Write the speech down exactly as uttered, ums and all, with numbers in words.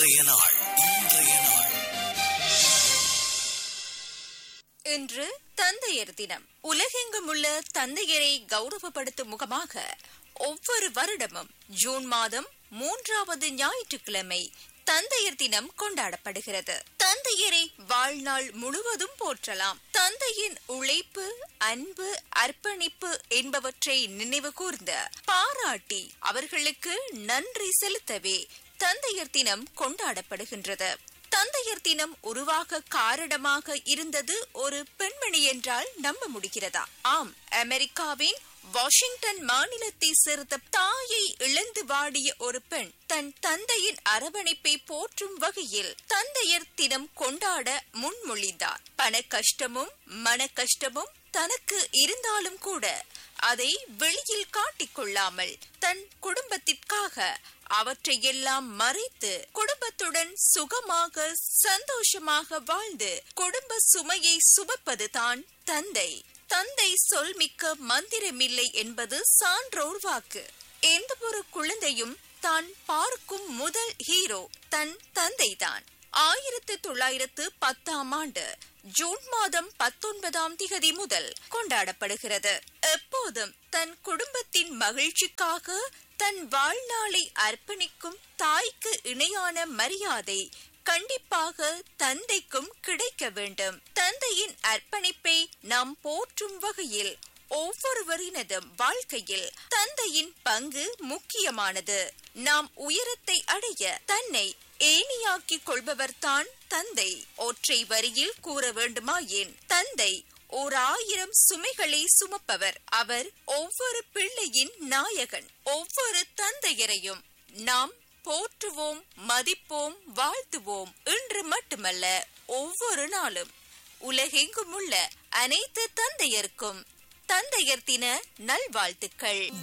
இன்றைய நாள் இன்றைய நாள் இன்று தந்தையர் தினம். உலகெங்கும் உள்ள தந்தையரை கௌரவப்படுத்தும் முகமாக ஒவ்வொரு வருடமும் ஜூன் மாதம் மூன்றாவது ஞாயிற்றுக்கிழமை தந்தையர் தினம் கொண்டாடப்படுகிறது. தந்தையரை வாழ்நாள் முழுவதும் போற்றலாம். தந்தையின் உழைப்பு, அன்பு, அர்ப்பணிப்பு என்பவற்றை நினைவு கூர்ந்து பாராட்டி அவர்களுக்கு நன்றி செலுத்தவே தந்தையர் தினம் கொண்டாடப்படுகின்றது. தந்தையர் தினம் உருவாக காரணமாக இருந்தது ஒரு பெண்மணி என்றால் நம்ப முடிகிறதா? ஆம், அமெரிக்காவின் வாஷிங்டன் மாநிலத்தை சேர்ந்த தாயை இழந்து வாடிய ஒரு பெண் தன் தந்தையின் அரவணைப்பை போற்றும் வகையில் தந்தையர் தினம் கொண்டாட முன்மொழிந்தார். பண கஷ்டமும் மன கஷ்டமும் தனக்கு இருந்தாலும் கூட அதை வெளியில் காட்டிக்கொள்ளாமல் தன் குடும்பத்திற்காக அவற்றையெல்லாம் மறைத்து குடும்பத்துடன் சுகமாக சந்தோஷமாக வாழ்ந்து குடும்ப சுமையை சுமப்பதுதான் தந்தை. தந்தை சொல்மிக்க மந்திரமில்லை என்பது சான்றோர் வாக்கு. எந்த ஒரு குழந்தையும் தான் பார்க்கும் முதல் ஹீரோ தன் தந்தைதான். ஆயிரத்து தொள்ளாயிரத்து பத்தாம் ஆண்டு ஜூன் மாதம் பத்தொன்பதாம் திகதி முதல் கொண்டாடப்படுகிறது. எப்போதும் தன் குடும்பத்தின் மகிழ்ச்சிக்காக தன் வாழ்நாளை அர்ப்பணிக்கும் தாய்க்கு இணையான மரியாதை கண்டிப்பாக தந்தைக்கும் கிடைக்க வேண்டும். தந்தையின் அர்ப்பணிப்பை நாம் போற்றும் வகையில் ஒவ்வொருவரினதும் வாழ்க்கையில் தந்தையின் பங்கு முக்கியமானது. நாம் உயரத்தை அடைய தன்னை ஏணியாக்கிக் கொள்பவர்தான் தந்தை. ஒற்றை வரியில் கூற வேண்டுமாயின் தந்தை ஓர் ஆயிரம் சுமைகளை சுமப்பவர். அவர் ஒவ்வொரு பிள்ளையின் நாயகன். ஒவ்வொரு தந்தையரையும் நாம் போற்றுவோம், மதிப்போம், வாழ்த்துவோம். இன்று மட்டுமல்ல, ஒவ்வொரு நாளும். உலகெங்கும் உள்ள அனைத்து தந்தையருக்கும் தந்தையர் தின நல்வாழ்த்துக்கள்.